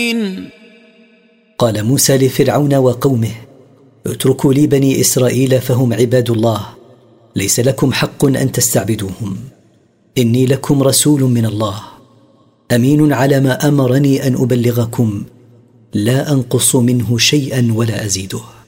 قال موسى لفرعون وقومه: اتركوا لي بني إسرائيل فهم عباد الله، ليس لكم حق أن تستعبدوهم، إني لكم رسول من الله أمين على ما أمرني أن أبلغكم، لا أنقص منه شيئا ولا أزيده.